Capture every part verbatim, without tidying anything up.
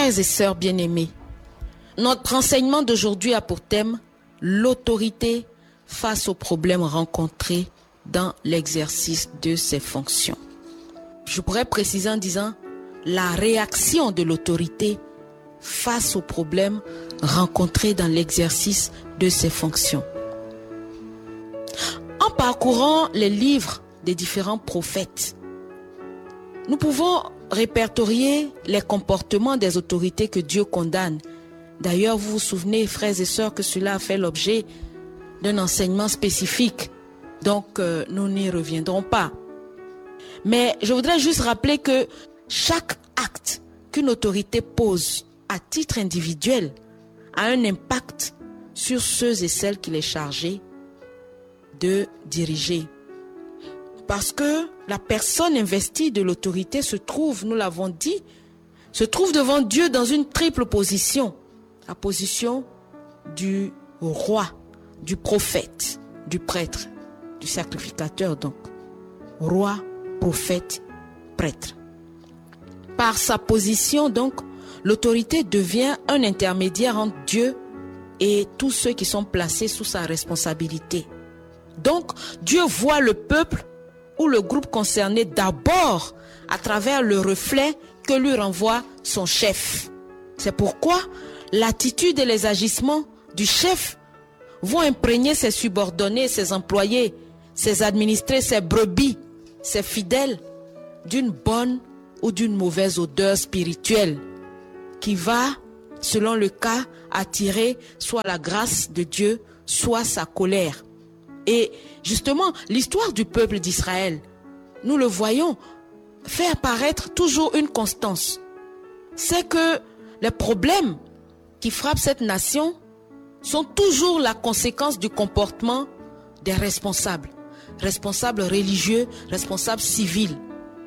Frères et sœurs bien-aimés, notre enseignement d'aujourd'hui a pour thème l'autorité face aux problèmes rencontrés dans l'exercice de ses fonctions. Je pourrais préciser en disant la réaction de l'autorité face aux problèmes rencontrés dans l'exercice de ses fonctions. En parcourant les livres des différents prophètes, nous pouvons répertorier les comportements des autorités que Dieu condamne. D'ailleurs, vous vous souvenez, frères et sœurs, que cela a fait l'objet d'un enseignement spécifique. Donc, euh, nous n'y reviendrons pas. Mais je voudrais juste rappeler que chaque acte qu'une autorité pose à titre individuel a un impact sur ceux et celles qu'il est chargé de diriger. Parce que la personne investie de l'autorité se trouve, nous l'avons dit, se trouve devant Dieu dans une triple position. La position du roi, du prophète, du prêtre, du sacrificateur donc. Roi, prophète, prêtre. Par sa position donc, l'autorité devient un intermédiaire entre Dieu et tous ceux qui sont placés sous sa responsabilité. Donc, Dieu voit le peuple ou le groupe concerné d'abord à travers le reflet que lui renvoie son chef. C'est pourquoi l'attitude et les agissements du chef vont imprégner ses subordonnés, ses employés, ses administrés, ses brebis, ses fidèles d'une bonne ou d'une mauvaise odeur spirituelle qui va, selon le cas, attirer soit la grâce de Dieu, soit sa colère. Et justement, l'histoire du peuple d'Israël, nous le voyons, fait apparaître toujours une constance. C'est que les problèmes qui frappent cette nation sont toujours la conséquence du comportement des responsables. Responsables religieux, responsables civils,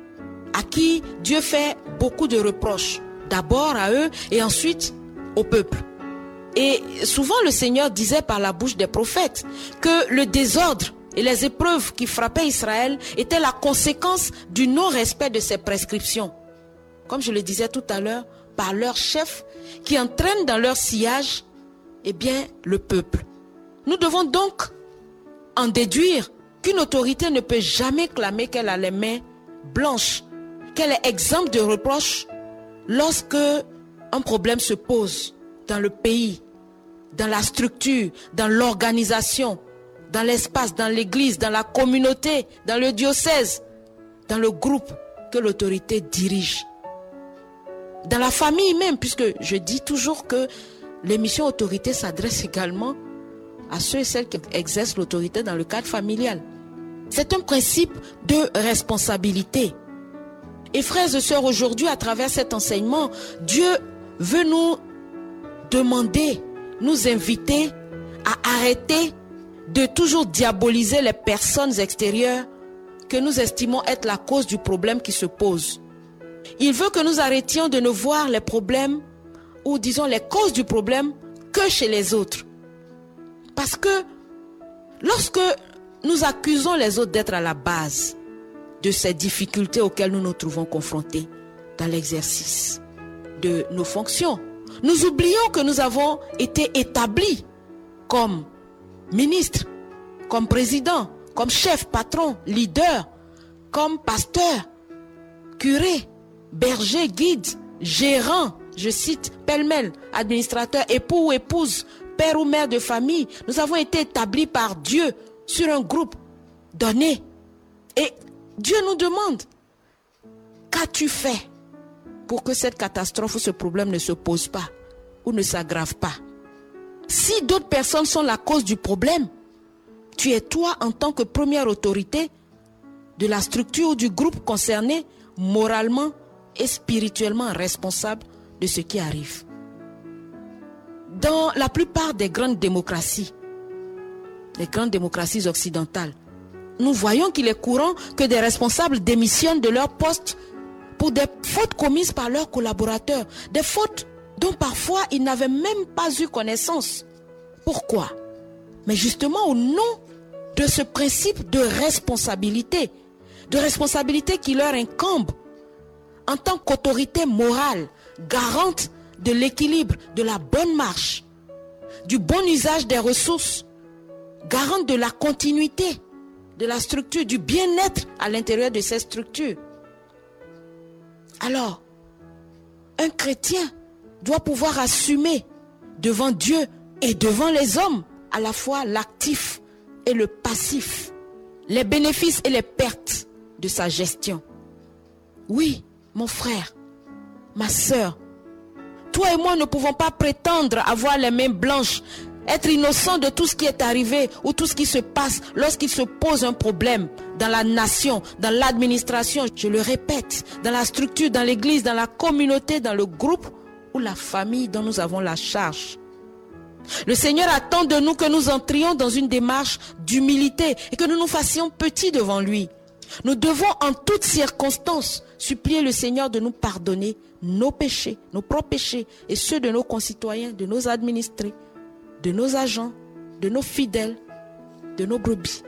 à qui Dieu fait beaucoup de reproches. D'abord à eux et ensuite au peuple. Et souvent le Seigneur disait par la bouche des prophètes que le désordre et les épreuves qui frappaient Israël étaient la conséquence du non-respect de ses prescriptions. Comme je le disais tout à l'heure, par leur chef qui entraîne dans leur sillage, eh bien, le peuple. Nous devons donc en déduire qu'une autorité ne peut jamais clamer qu'elle a les mains blanches, qu'elle est exempte de reproches lorsque un problème se pose dans le pays, dans la structure, dans l'organisation, dans l'espace, dans l'église, dans la communauté, dans le diocèse, dans le groupe que l'autorité dirige. Dans la famille même, puisque je dis toujours que l'émission autorité s'adresse également à ceux et celles qui exercent l'autorité dans le cadre familial. C'est un principe de responsabilité. Et frères et sœurs, aujourd'hui, à travers cet enseignement, Dieu veut nous demander, nous inviter à arrêter de toujours diaboliser les personnes extérieures que nous estimons être la cause du problème qui se pose. Il veut que nous arrêtions de ne voir les problèmes, ou disons les causes du problème, que chez les autres. Parce que lorsque nous accusons les autres d'être à la base de ces difficultés auxquelles nous nous trouvons confrontés dans l'exercice de nos fonctions, nous oublions que nous avons été établis comme ministres, comme présidents, comme chefs, patrons, leaders, comme pasteurs, curés, bergers, guides, gérants, je cite, pêle-mêle, administrateurs, époux ou épouses, père ou mère de famille. Nous avons été établis par Dieu sur un groupe donné. Et Dieu nous demande, qu'as-tu fait pour que cette catastrophe ou ce problème ne se pose pas ou ne s'aggrave pas? Si d'autres personnes sont la cause du problème, tu es toi en tant que première autorité de la structure ou du groupe concerné, moralement et spirituellement responsable de ce qui arrive. Dans la plupart des grandes démocraties, les grandes démocraties occidentales, nous voyons qu'il est courant que des responsables démissionnent de leur poste pour des fautes commises par leurs collaborateurs, des fautes dont parfois ils n'avaient même pas eu connaissance. Pourquoi? Mais justement au nom de ce principe de responsabilité, de responsabilité qui leur incombe en tant qu'autorité morale, garante de l'équilibre, de la bonne marche, du bon usage des ressources, garante de la continuité de la structure, du bien-être à l'intérieur de ces structures. Alors, un chrétien doit pouvoir assumer devant Dieu et devant les hommes à la fois l'actif et le passif, les bénéfices et les pertes de sa gestion. Oui, mon frère, ma sœur, toi et moi ne pouvons pas prétendre avoir les mains blanches, être innocents de tout ce qui est arrivé ou tout ce qui se passe lorsqu'il se pose un problème dans la nation, dans l'administration, je le répète, dans la structure, dans l'église, dans la communauté, dans le groupe ou la famille dont nous avons la charge. Le Seigneur attend de nous que nous entrions dans une démarche d'humilité et que nous nous fassions petits devant lui. Nous devons en toutes circonstances supplier le Seigneur de nous pardonner nos péchés, nos propres péchés et ceux de nos concitoyens, de nos administrés, de nos agents, de nos fidèles, de nos brebis.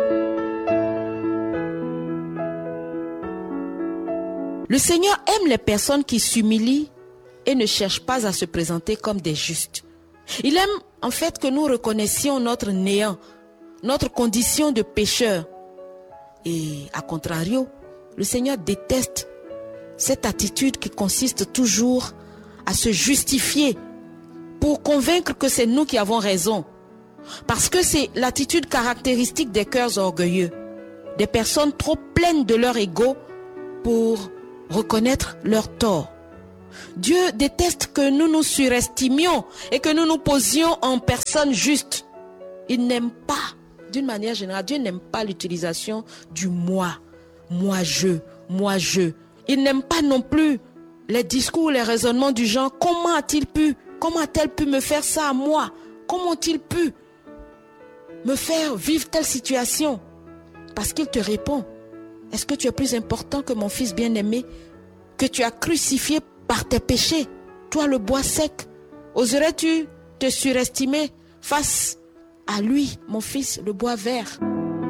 Le Seigneur aime les personnes qui s'humilient et ne cherchent pas à se présenter comme des justes. Il aime en fait que nous reconnaissions notre néant, notre condition de pécheur. Et à contrario, le Seigneur déteste cette attitude qui consiste toujours à se justifier pour convaincre que c'est nous qui avons raison. Parce que c'est l'attitude caractéristique des cœurs orgueilleux, des personnes trop pleines de leur ego pour reconnaître leur tort. Dieu déteste que nous nous surestimions et que nous nous posions en personne juste. Il n'aime pas, d'une manière générale, Dieu n'aime pas l'utilisation du moi, moi je, moi je. Il n'aime pas non plus les discours, les raisonnements du genre, comment a-t-il pu, comment a-t-elle pu me faire ça à moi? Comment a-t-il pu me faire vivre telle situation? Parce qu'il te répond, est-ce que tu es plus important que mon fils bien-aimé, que tu as crucifié par tes péchés, toi le bois sec? Oserais-tu te surestimer face à lui, mon fils, le bois vert?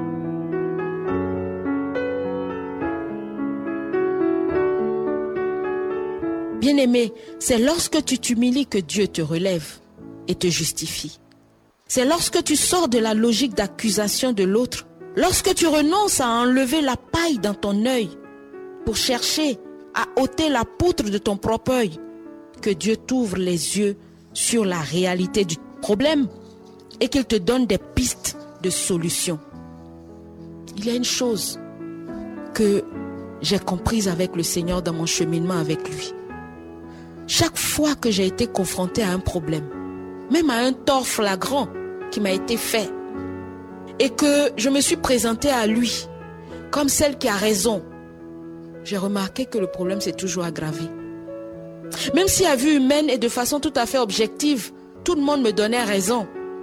Bien-aimé, c'est lorsque tu t'humilies que Dieu te relève et te justifie. C'est lorsque tu sors de la logique d'accusation de l'autre, lorsque tu renonces à enlever la paille dans ton œil pour chercher à ôter la poutre de ton propre œil, que Dieu t'ouvre les yeux sur la réalité du problème et qu'il te donne des pistes de solution. Il y a une chose que j'ai comprise avec le Seigneur dans mon cheminement avec lui. Chaque fois que j'ai été confronté à un problème, même à un tort flagrant qui m'a été fait, et que je me suis présentée à lui comme celle qui a raison, j'ai remarqué que le problème s'est toujours aggravé. Même si à vue humaine et de façon tout à fait objective, tout le monde me donnait raison,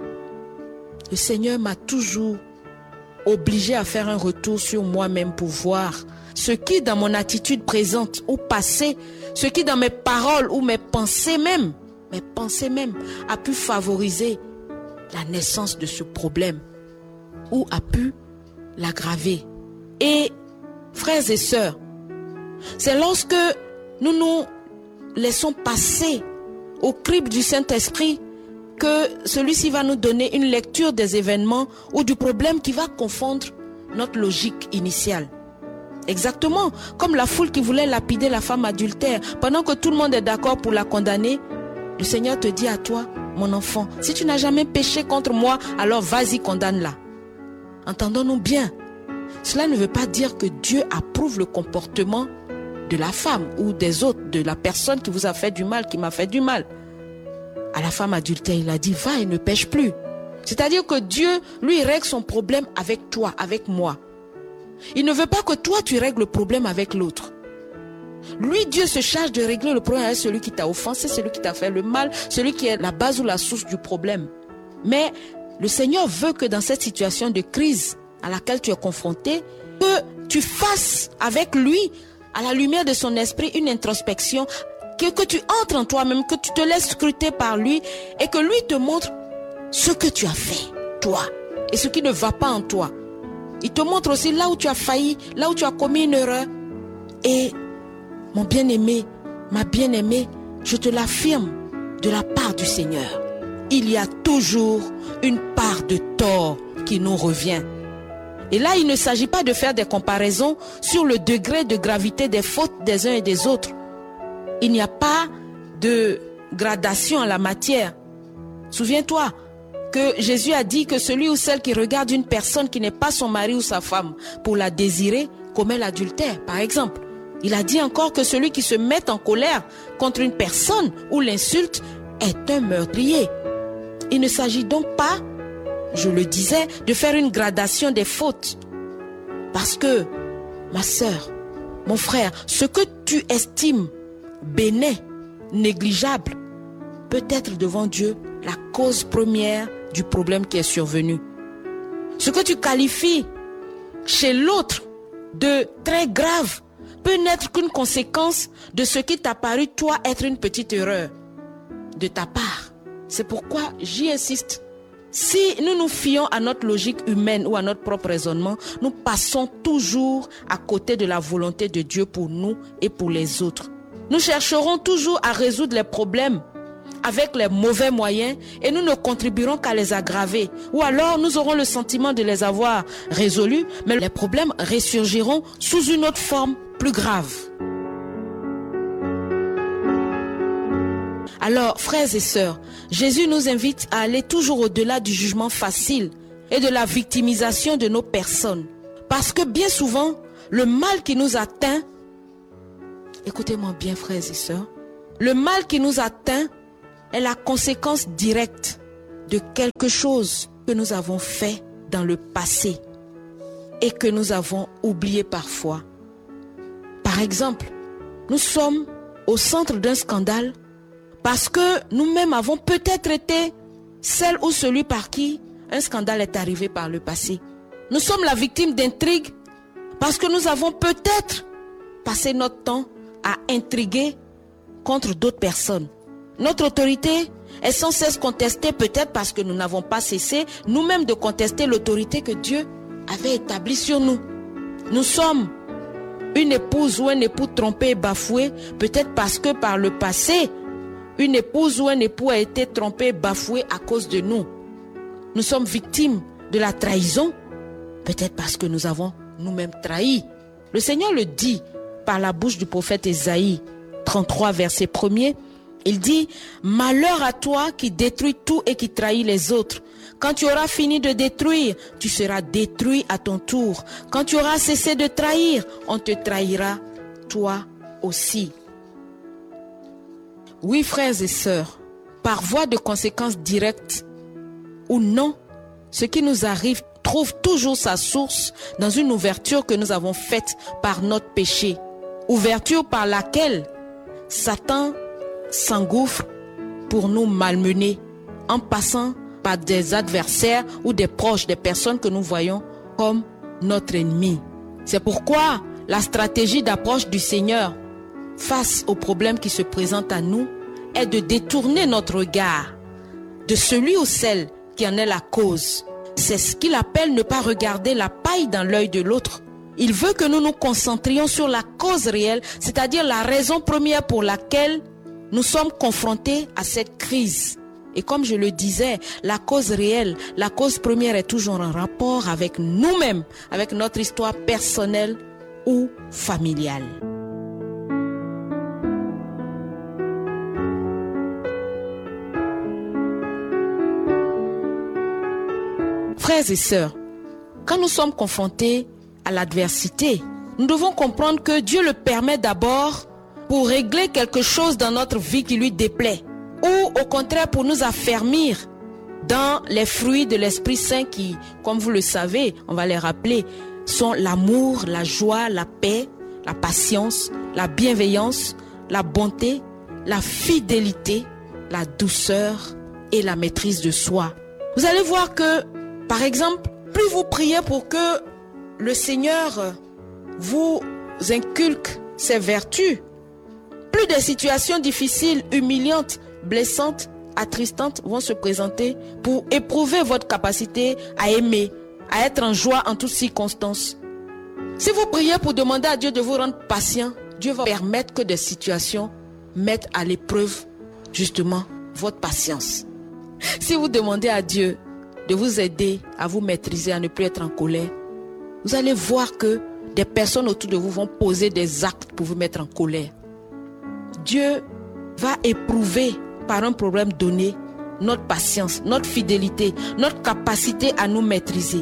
le Seigneur m'a toujours obligé à faire un retour sur moi-même pour voir ce qui dans mon attitude présente ou passée, ce qui dans mes paroles ou mes pensées même, mes pensées même, a pu favoriser la naissance de ce problème ou a pu l'aggraver. Et frères et sœurs, c'est lorsque nous nous laissons passer au crible du Saint-Esprit que celui-ci va nous donner une lecture des événements ou du problème qui va confondre notre logique initiale. Exactement comme la foule qui voulait lapider la femme adultère. Pendant que tout le monde est d'accord pour la condamner, le Seigneur te dit à toi, mon enfant, si tu n'as jamais péché contre moi, alors vas-y, condamne-la. Entendons-nous bien. Cela ne veut pas dire que Dieu approuve le comportement de la femme ou des autres, de la personne qui vous a fait du mal, qui m'a fait du mal. À la femme adultère, il a dit, va et ne pêche plus. C'est-à-dire que Dieu, lui, règle son problème avec toi, avec moi. Il ne veut pas que toi, tu règles le problème avec l'autre. Lui, Dieu se charge de régler le problème avec celui qui t'a offensé, celui qui t'a fait le mal, celui qui est la base ou la source du problème. Mais le Seigneur veut que dans cette situation de crise à laquelle tu es confronté, que tu fasses avec lui, à la lumière de son esprit, une introspection, que, que tu entres en toi-même, que tu te laisses scruter par lui et que lui te montre ce que tu as fait, toi, et ce qui ne va pas en toi. Il te montre aussi là où tu as failli, là où tu as commis une erreur. Et mon bien-aimé, ma bien-aimée, je te l'affirme de la part du Seigneur, il y a toujours une part de tort qui nous revient. Et là, il ne s'agit pas de faire des comparaisons sur le degré de gravité des fautes des uns et des autres. Il n'y a pas de gradation en la matière. Souviens-toi que Jésus a dit que celui ou celle qui regarde une personne qui n'est pas son mari ou sa femme pour la désirer commet l'adultère, par exemple. Il a dit encore que celui qui se met en colère contre une personne ou l'insulte est un meurtrier. Il ne s'agit donc pas, je le disais, de faire une gradation des fautes. Parce que, ma sœur, mon frère, ce que tu estimes bénin, négligeable, peut être devant Dieu la cause première du problème qui est survenu. Ce que tu qualifies chez l'autre de très grave peut n'être qu'une conséquence de ce qui t'a paru toi être une petite erreur de ta part. C'est pourquoi j'y insiste. Si nous nous fions à notre logique humaine ou à notre propre raisonnement, nous passons toujours à côté de la volonté de Dieu pour nous et pour les autres. Nous chercherons toujours à résoudre les problèmes avec les mauvais moyens et nous ne contribuerons qu'à les aggraver. Ou alors nous aurons le sentiment de les avoir résolus, mais les problèmes ressurgiront sous une autre forme plus grave. Alors, frères et sœurs, Jésus nous invite à aller toujours au-delà du jugement facile et de la victimisation de nos personnes. Parce que bien souvent, le mal qui nous atteint, écoutez-moi bien frères et sœurs, le mal qui nous atteint est la conséquence directe de quelque chose que nous avons fait dans le passé et que nous avons oublié parfois. Par exemple, nous sommes au centre d'un scandale parce que nous-mêmes avons peut-être été celle ou celui par qui un scandale est arrivé par le passé. Nous sommes la victime d'intrigues parce que nous avons peut-être passé notre temps à intriguer contre d'autres personnes. Notre autorité est sans cesse contestée peut-être parce que nous n'avons pas cessé nous-mêmes de contester l'autorité que Dieu avait établie sur nous. Nous sommes une épouse ou un époux trompé et bafoué peut-être parce que par le passé, une épouse ou un époux a été trompé et bafoué à cause de nous. Nous sommes victimes de la trahison peut-être parce que nous avons nous-mêmes trahi. Le Seigneur le dit par la bouche du prophète Ésaïe trente-trois verset premier. Il dit, malheur à toi qui détruis tout et qui trahis les autres. Quand tu auras fini de détruire, tu seras détruit à ton tour. Quand tu auras cessé de trahir, on te trahira toi aussi. Oui, frères et sœurs, par voie de conséquences directes ou non, ce qui nous arrive trouve toujours sa source dans une ouverture que nous avons faite par notre péché. Ouverture par laquelle Satan s'engouffre pour nous malmener en passant par des adversaires ou des proches, des personnes que nous voyons comme notre ennemi. C'est pourquoi la stratégie d'approche du Seigneur face aux problèmes qui se présentent à nous est de détourner notre regard de celui ou celle qui en est la cause. C'est ce qu'il appelle ne pas regarder la paille dans l'œil de l'autre. Il veut que nous nous concentrions sur la cause réelle, c'est-à-dire la raison première pour laquelle nous sommes confrontés à cette crise. Et comme je le disais, la cause réelle, la cause première est toujours en rapport avec nous-mêmes, avec notre histoire personnelle ou familiale. Frères et sœurs, quand nous sommes confrontés à l'adversité, nous devons comprendre que Dieu le permet d'abord pour régler quelque chose dans notre vie qui lui déplaît, ou au contraire pour nous affermir dans les fruits de l'Esprit Saint qui, comme vous le savez, on va les rappeler, sont l'amour, la joie, la paix, la patience, la bienveillance, la bonté, la fidélité, la douceur et la maîtrise de soi. Vous allez voir que, par exemple, plus vous priez pour que le Seigneur vous inculque ses vertus, plus des situations difficiles, humiliantes, blessantes, attristantes vont se présenter pour éprouver votre capacité à aimer, à être en joie en toutes circonstances. Si vous priez pour demander à Dieu de vous rendre patient, Dieu va permettre que des situations mettre à l'épreuve justement votre patience. Si vous demandez à Dieu de vous aider à vous maîtriser, à ne plus être en colère, vous allez voir que des personnes autour de vous vont poser des actes pour vous mettre en colère. Dieu va éprouver par un problème donné notre patience, notre fidélité, notre capacité à nous maîtriser.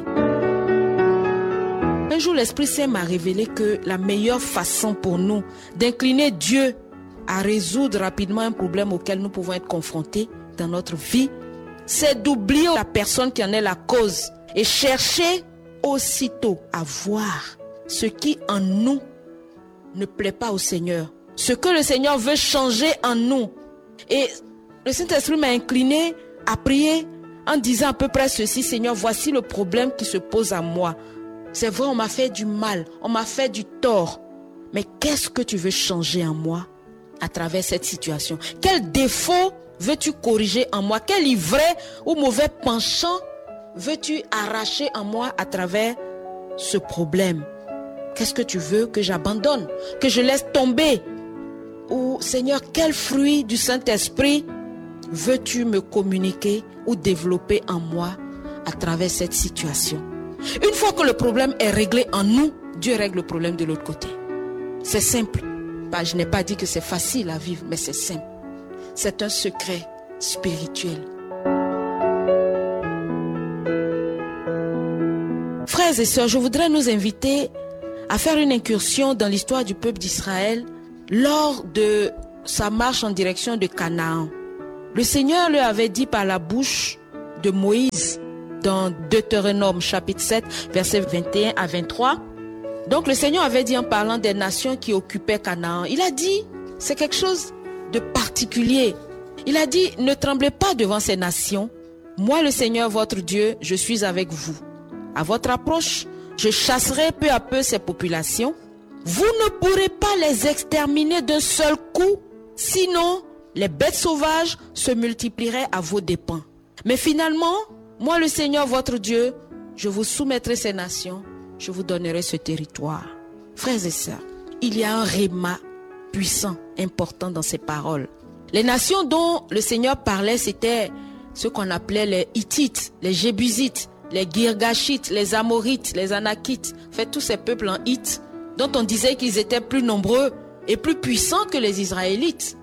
Un jour, l'Esprit Saint m'a révélé que la meilleure façon pour nous d'incliner Dieu à résoudre rapidement un problème auquel nous pouvons être confrontés dans notre vie, c'est d'oublier la personne qui en est la cause et chercher aussitôt à voir ce qui en nous ne plaît pas au Seigneur, ce que le Seigneur veut changer en nous. Et le Saint-Esprit m'a incliné à prier en disant à peu près ceci: Seigneur, voici le problème qui se pose à moi. C'est vrai, on m'a fait du mal, on m'a fait du tort. Mais qu'est-ce que tu veux changer en moi à travers cette situation? Quel défaut veux-tu corriger en moi? Quel ivraie ou mauvais penchant veux-tu arracher en moi à travers ce problème? Qu'est-ce que tu veux que j'abandonne, que je laisse tomber? Ou Seigneur, quel fruit du Saint-Esprit veux-tu me communiquer ou développer en moi à travers cette situation? Une fois que le problème est réglé en nous, Dieu règle le problème de l'autre côté. C'est simple. Bah, je n'ai pas dit que c'est facile à vivre, mais c'est simple. C'est un secret spirituel. Frères et sœurs, je voudrais nous inviter à faire une incursion dans l'histoire du peuple d'Israël lors de sa marche en direction de Canaan. Le Seigneur lui avait dit par la bouche de Moïse dans Deutéronome chapitre sept, versets vingt et un à vingt-trois. Donc le Seigneur avait dit en parlant des nations qui occupaient Canaan, il a dit, c'est quelque chose de particulier. Il a dit, ne tremblez pas devant ces nations. Moi le Seigneur votre Dieu, je suis avec vous. À votre approche, je chasserai peu à peu ces populations. Vous ne pourrez pas les exterminer d'un seul coup, sinon les bêtes sauvages se multiplieraient à vos dépens. Mais finalement, moi le Seigneur votre Dieu, je vous soumettrai ces nations, je vous donnerai ce territoire. Frères et sœurs, il y a un réma puissant, important dans ces paroles. Les nations dont le Seigneur parlait, c'était ce qu'on appelait les Hittites, les Jébusites, les Girgashites, les Amorites, les Anakites, en fait tous ces peuples en Hit, dont on disait qu'ils étaient plus nombreux et plus puissants que les Israélites.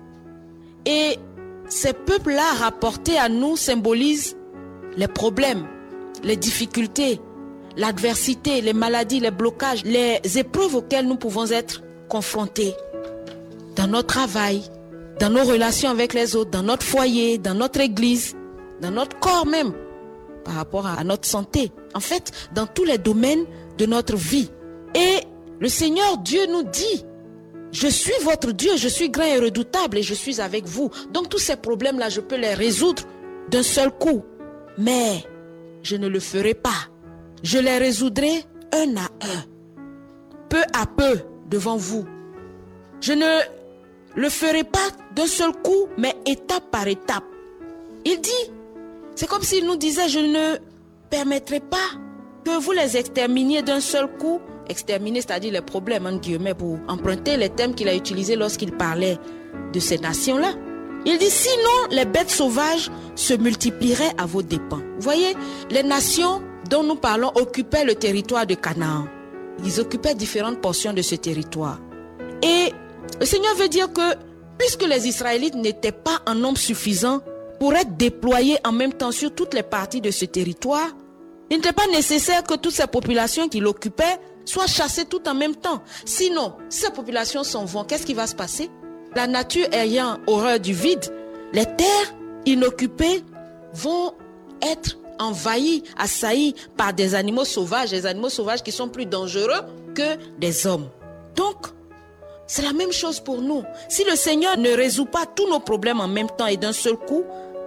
Et ces peuples-là rapportés à nous symbolisent les problèmes, les difficultés, l'adversité, les maladies, les blocages, les épreuves auxquelles nous pouvons être confrontés dans notre travail, dans nos relations avec les autres, dans notre foyer, dans notre église, dans notre corps même, par rapport à notre santé. En fait, dans tous les domaines de notre vie. Et le Seigneur Dieu nous dit, je suis votre Dieu, je suis grand et redoutable et je suis avec vous. Donc tous ces problèmes-là, je peux les résoudre d'un seul coup. Mais je ne le ferai pas. Je les résoudrai un à un, peu à peu devant vous. Je ne le ferai pas d'un seul coup, mais étape par étape. Il dit, c'est comme s'il nous disait, je ne permettrai pas que vous les exterminiez d'un seul coup. Exterminer, c'est-à-dire les problèmes, en guillemets, pour emprunter les termes qu'il a utilisés lorsqu'il parlait de ces nations-là. Il dit, sinon les bêtes sauvages se multiplieraient à vos dépens. Vous voyez, les nations dont nous parlons occupaient le territoire de Canaan. Ils occupaient différentes portions de ce territoire. Et le Seigneur veut dire que, puisque les Israélites n'étaient pas en nombre suffisant pour être déployés en même temps sur toutes les parties de ce territoire, il n'était pas nécessaire que toutes ces populations qui l'occupaient soient chassées toutes en même temps. Sinon, si ces populations s'en vont, qu'est-ce qui va se passer? La nature ayant horreur du vide, les terres inoccupées vont être envahies, assaillies par des animaux sauvages, des animaux sauvages qui sont plus dangereux que des hommes. Donc, c'est la même chose pour nous. Si le Seigneur ne résout pas tous nos problèmes en même temps et d'un seul coup,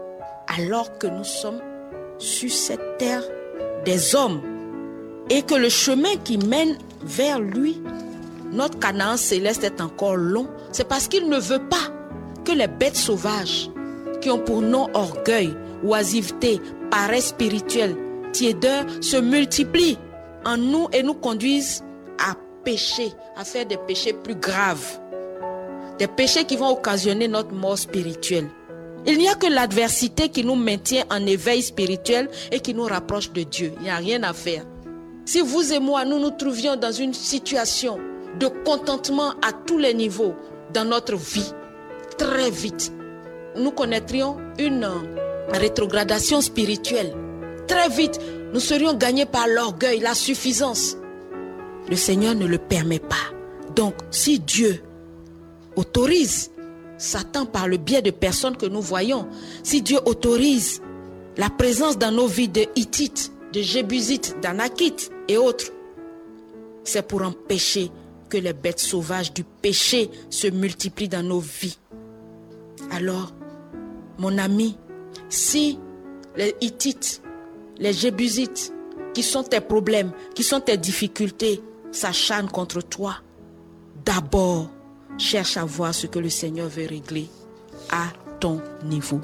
alors que nous sommes sur cette terre des hommes et que le chemin qui mène vers lui, notre Canaan céleste, est encore long, c'est parce qu'il ne veut pas que les bêtes sauvages qui ont pour nom orgueil, oisiveté, paresse spirituelle, tiédeur, se multiplient en nous et nous conduisent à pécher, à faire des péchés plus graves. Des péchés qui vont occasionner notre mort spirituelle. Il n'y a que l'adversité qui nous maintient en éveil spirituel et qui nous rapproche de Dieu. Il n'y a rien à faire. Si vous et moi, nous nous trouvions dans une situation de contentement à tous les niveaux dans notre vie, très vite, nous connaîtrions une rétrogradation spirituelle. Très vite, nous serions gagnés par l'orgueil, la suffisance. Le Seigneur ne le permet pas. Donc, si Dieu autorise Satan par le biais de personnes que nous voyons, si Dieu autorise la présence dans nos vies de Hittites, de Jébusites, d'Anakites et autres, c'est pour empêcher que les bêtes sauvages du péché se multiplient dans nos vies. Alors, mon ami, si les Hittites, les Jébusites, qui sont tes problèmes, qui sont tes difficultés, s'acharnent contre toi, d'abord, cherche à voir ce que le Seigneur veut régler à ton niveau.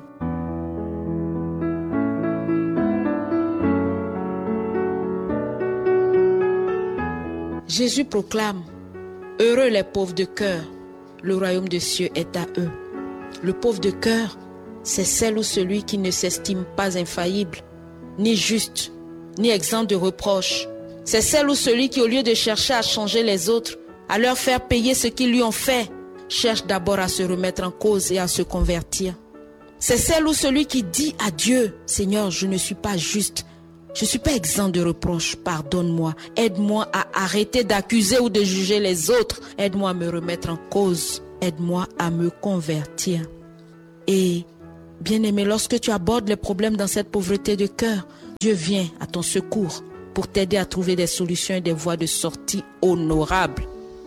Jésus proclame, « Heureux les pauvres de cœur, le royaume des cieux est à eux. » Le pauvre de cœur, c'est celle ou celui qui ne s'estime pas infaillible, ni juste, ni exempt de reproches. C'est celle ou celui qui, au lieu de chercher à changer les autres, à leur faire payer ce qu'ils lui ont fait, cherche d'abord à se remettre en cause et à se convertir. C'est celle ou celui qui dit à Dieu, « Seigneur, je ne suis pas juste, je ne suis pas exempt de reproches, pardonne-moi, aide-moi à arrêter d'accuser ou de juger les autres, aide-moi à me remettre en cause, aide-moi à me convertir. » Et, bien-aimé, lorsque tu abordes les problèmes dans cette pauvreté de cœur, Dieu vient à ton secours pour t'aider à trouver des solutions et des voies de sortie honorables.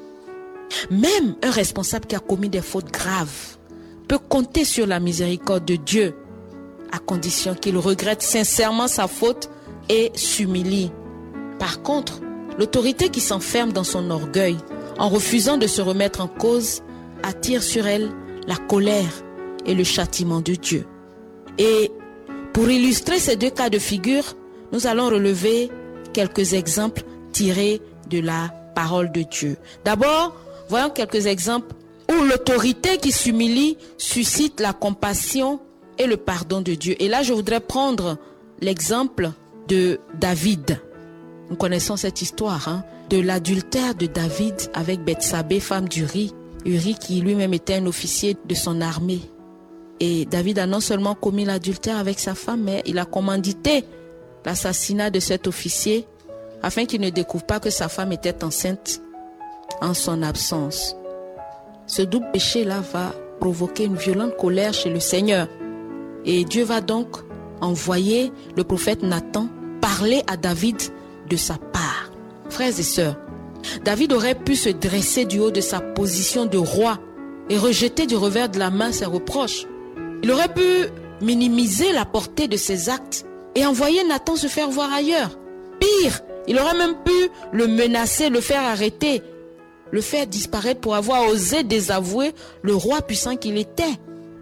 Même un responsable qui a commis des fautes graves peut compter sur la miséricorde de Dieu, à condition qu'il regrette sincèrement sa faute et s'humilie. Par contre, l'autorité qui s'enferme dans son orgueil, en refusant de se remettre en cause, attire sur elle la colère et le châtiment de Dieu. Et pour illustrer ces deux cas de figure, nous allons relever quelques exemples tirés de la parole de Dieu. D'abord, voyons quelques exemples où l'autorité qui s'humilie suscite la compassion et le pardon de Dieu. Et là, je voudrais prendre l'exemple de David. Nous connaissons cette histoire, hein, de l'adultère de David avec Bethsabée, femme d'Uri. Uri qui lui-même était un officier de son armée. Et David a non seulement commis l'adultère avec sa femme, mais il a commandité l'assassinat de cet officier afin qu'il ne découvre pas que sa femme était enceinte en son absence. Ce double péché-là va provoquer une violente colère chez le Seigneur. Et Dieu va donc envoyer le prophète Nathan parler à David de sa part. Frères et sœurs, David aurait pu se dresser du haut de sa position de roi et rejeter du revers de la main ses reproches. Il aurait pu minimiser la portée de ses actes et envoyer Nathan se faire voir ailleurs. Pire, il aurait même pu le menacer, le faire arrêter, le faire disparaître pour avoir osé désavouer le roi puissant qu'il était.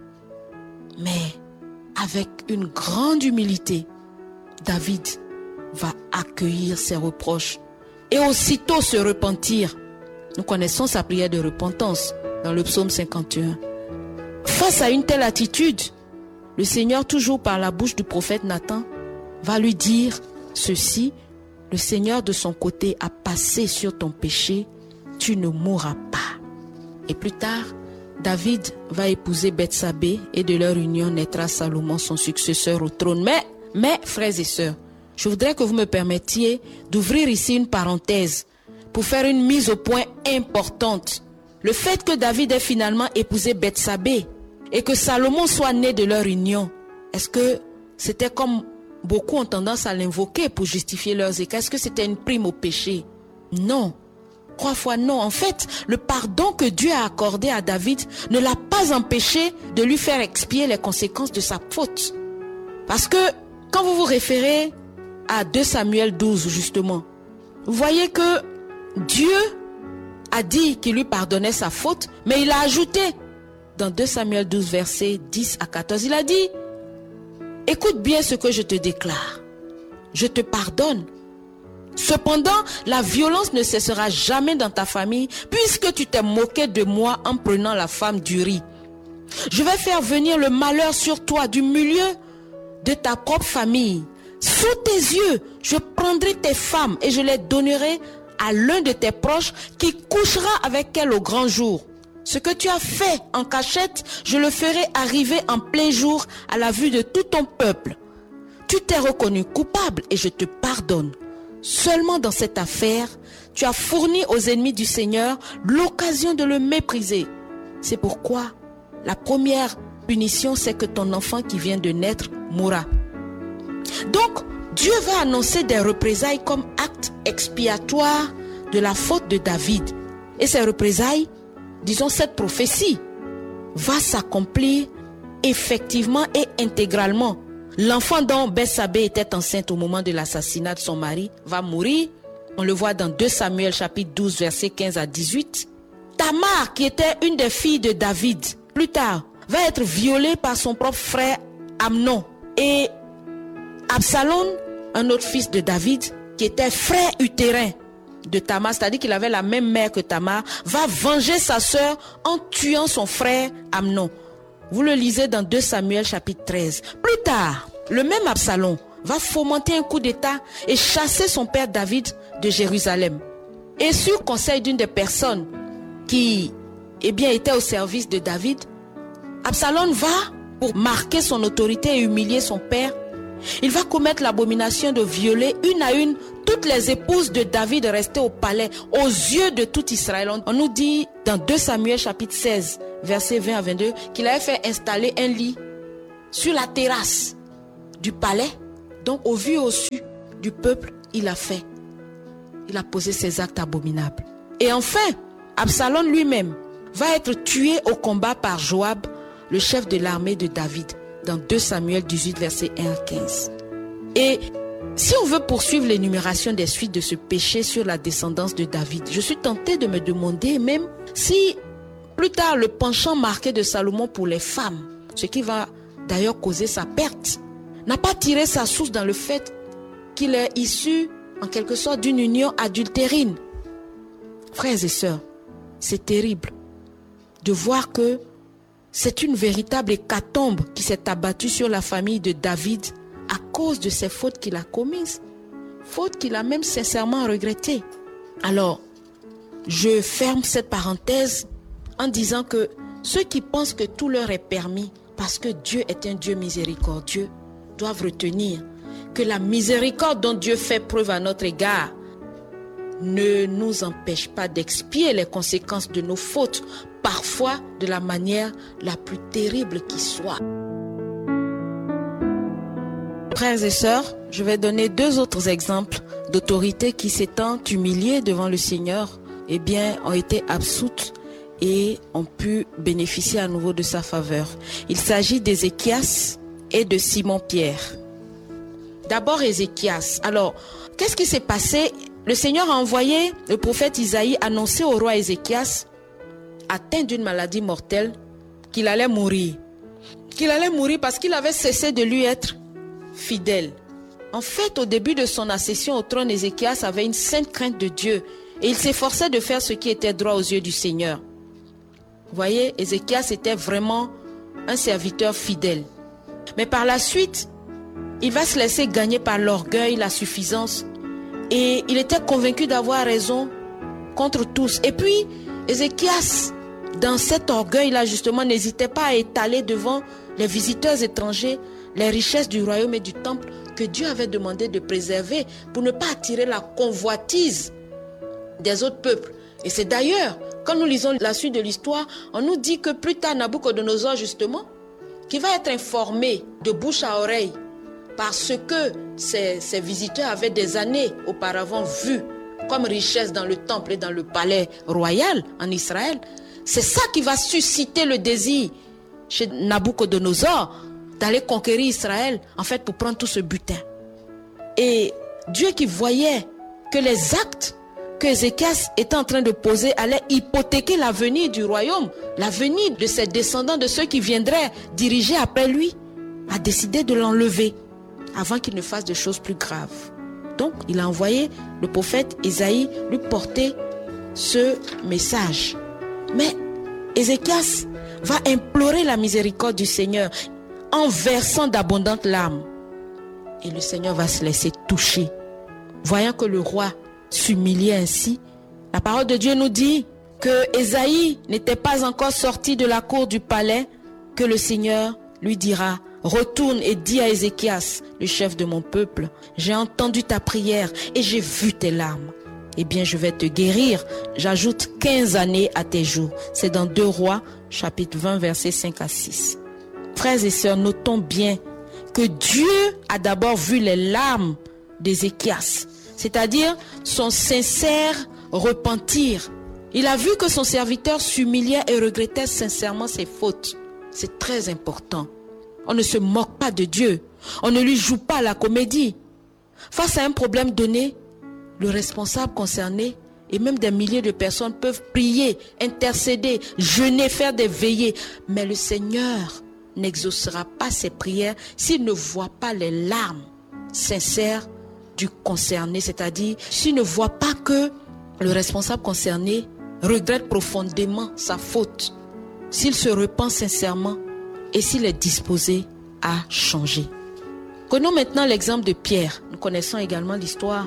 Mais avec une grande humilité, David va accueillir ses reproches et aussitôt se repentir. Nous connaissons sa prière de repentance dans le psaume cinquante et un. Face à une telle attitude, le Seigneur, toujours par la bouche du prophète Nathan, va lui dire ceci: le Seigneur de son côté a passé sur ton péché, tu ne mourras pas. Et plus tard, David va épouser Bethsabée et de leur union naîtra Salomon, son successeur au trône. Mais, mais, frères et sœurs, je voudrais que vous me permettiez d'ouvrir ici une parenthèse pour faire une mise au point importante. Le fait que David ait finalement épousé Bethsabée et que Salomon soit né de leur union, est-ce que c'était comme beaucoup ont tendance à l'invoquer pour justifier leurs écarts? Est-ce que c'était une prime au péché? Non. Trois fois non. En fait, le pardon que Dieu a accordé à David ne l'a pas empêché de lui faire expier les conséquences de sa faute. Parce que quand vous vous référez à deux Samuel douze, justement, vous voyez que Dieu a dit qu'il lui pardonnait sa faute, mais il a ajouté dans deux Samuel douze, versets dix à quatorze, il a dit: écoute bien ce que je te déclare. Je te pardonne Cependant, la violence ne cessera jamais dans ta famille, puisque tu t'es moqué de moi en prenant la femme d'Uri. Je vais faire venir le malheur sur toi du milieu de ta propre famille. Sous tes yeux, je prendrai tes femmes et je les donnerai à l'un de tes proches qui couchera avec elle au grand jour. Ce que tu as fait en cachette, je le ferai arriver en plein jour à la vue de tout ton peuple. Tu t'es reconnu coupable et je te pardonne. Seulement dans cette affaire, tu as fourni aux ennemis du Seigneur l'occasion de le mépriser. C'est pourquoi la première punition, c'est que ton enfant qui vient de naître mourra. Donc, Dieu va annoncer des représailles comme acte expiatoire de la faute de David. Et ces représailles, disons cette prophétie, va s'accomplir effectivement et intégralement. L'enfant dont Bethsabée était enceinte au moment de l'assassinat de son mari va mourir. On le voit dans deux Samuel chapitre douze versets quinze à dix-huit. Tamar, qui était une des filles de David, plus tard, va être violée par son propre frère Amnon. Et Absalom, un autre fils de David, qui était frère utérin de Tamar, c'est-à-dire qu'il avait la même mère que Tamar, va venger sa sœur en tuant son frère Amnon. Vous le lisez dans deux Samuel chapitre treize. Plus tard, le même Absalom va fomenter un coup d'état et chasser son père David de Jérusalem. Et sur conseil d'une des personnes qui eh bien, était au service de David, Absalom va, pour marquer son autorité et humilier son père, il va commettre l'abomination de violer une à une toutes les épouses de David restées au palais aux yeux de tout Israël. On nous dit dans deux Samuel chapitre seize, versets vingt à vingt-deux, qu'il avait fait installer un lit sur la terrasse du palais. Donc au vu et au su du peuple, il a fait. Il a posé ses actes abominables. Et enfin, Absalom lui-même va être tué au combat par Joab, le chef de l'armée de David, dans deux Samuel dix-huit, versets un à quinze. Et si on veut poursuivre l'énumération des suites de ce péché sur la descendance de David, je suis tentée de me demander même si plus tard le penchant marqué de Salomon pour les femmes, ce qui va d'ailleurs causer sa perte, n'a pas tiré sa source dans le fait qu'il est issu en quelque sorte d'une union adultérine. Frères et sœurs, c'est terrible de voir que c'est une véritable hécatombe qui s'est abattue sur la famille de David à cause de ces fautes qu'il a commises. Fautes qu'il a même sincèrement regrettées. Alors, je ferme cette parenthèse en disant que ceux qui pensent que tout leur est permis parce que Dieu est un Dieu miséricordieux doivent retenir que la miséricorde dont Dieu fait preuve à notre égard ne nous empêche pas d'expier les conséquences de nos fautes, parfois de la manière la plus terrible qui soit. Frères et sœurs, je vais donner deux autres exemples d'autorités qui, s'étant humiliées devant le Seigneur, eh bien, ont été absoutes et ont pu bénéficier à nouveau de sa faveur. Il s'agit d'Ézéchias et de Simon-Pierre. D'abord Ézéchias. Alors, qu'est-ce qui s'est passé? Le Seigneur a envoyé le prophète Isaïe annoncer au roi Ézéchias, atteint d'une maladie mortelle, qu'il allait mourir. Qu'il allait mourir parce qu'il avait cessé de lui être fidèle. En fait, au début de son accession au trône, Ézéchias avait une sainte crainte de Dieu et il s'efforçait de faire ce qui était droit aux yeux du Seigneur. Vous voyez, Ézéchias était vraiment un serviteur fidèle. Mais par la suite, il va se laisser gagner par l'orgueil, la suffisance. Et il était convaincu d'avoir raison contre tous. Et puis, Ézéchias, dans cet orgueil-là, justement, n'hésitait pas à étaler devant les visiteurs étrangers les richesses du royaume et du temple que Dieu avait demandé de préserver pour ne pas attirer la convoitise des autres peuples. Et c'est d'ailleurs, quand nous lisons la suite de l'histoire, on nous dit que plus tard, Nabuchodonosor, justement, qui va être informé de bouche à oreille parce que ces, ces visiteurs avaient des années auparavant vu comme richesse dans le temple et dans le palais royal en Israël, c'est ça qui va susciter le désir chez Nabuchodonosor d'aller conquérir Israël, en fait, pour prendre tout ce butin. Et Dieu qui voyait que les actes que Ézéchias était en train de poser allaient hypothéquer l'avenir du royaume, l'avenir de ses descendants, de ceux qui viendraient diriger après lui, a décidé de l'enlever avant qu'il ne fasse de choses plus graves. Donc, il a envoyé le prophète Ésaïe lui porter ce message. Mais Ézéchias va implorer la miséricorde du Seigneur en versant d'abondantes larmes. Et le Seigneur va se laisser toucher. Voyant que le roi s'humiliait ainsi, la parole de Dieu nous dit que Ésaïe n'était pas encore sorti de la cour du palais, que le Seigneur lui dira: retourne et dis à Ézéchias, le chef de mon peuple, j'ai entendu ta prière et j'ai vu tes larmes. Eh bien, je vais te guérir. J'ajoute quinze années à tes jours. C'est dans deux Rois, chapitre vingt, versets cinq à six. Frères et sœurs, notons bien que Dieu a d'abord vu les larmes d'Ézéchias, c'est-à-dire son sincère repentir. Il a vu que son serviteur s'humiliait et regrettait sincèrement ses fautes. C'est très important. On ne se moque pas de Dieu. On ne lui joue pas la comédie. Face à un problème donné, le responsable concerné et même des milliers de personnes peuvent prier, intercéder, jeûner, faire des veillées. Mais le Seigneur n'exaucera pas ses prières s'il ne voit pas les larmes sincères du concerné. C'est-à-dire, s'il ne voit pas que le responsable concerné regrette profondément sa faute, s'il se repent sincèrement et s'il est disposé à changer. Prenons maintenant l'exemple de Pierre. Nous connaissons également l'histoire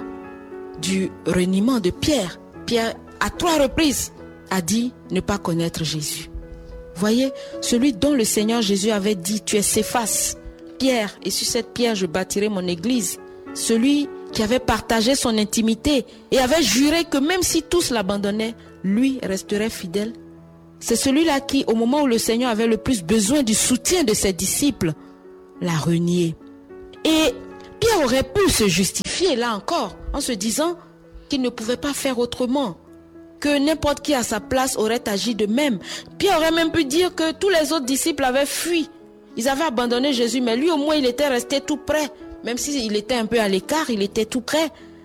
du reniement de Pierre. Pierre, à trois reprises, a dit ne pas connaître Jésus. Voyez, celui dont le Seigneur Jésus avait dit, tu es Céphas, Pierre, et sur cette pierre je bâtirai mon église. Celui qui avait partagé son intimité et avait juré que même si tous l'abandonnaient, lui resterait fidèle. C'est celui-là qui, au moment où le Seigneur avait le plus besoin du soutien de ses disciples, l'a renié. Et Pierre aurait pu se justifier là encore en se disant qu'il ne pouvait pas faire autrement, que n'importe qui à sa place aurait agi de même. Pierre aurait même pu dire que tous les autres disciples avaient fui. Ils avaient abandonné Jésus, mais lui au moins il était resté tout près. Même s'il était un peu à l'écart, il était tout près.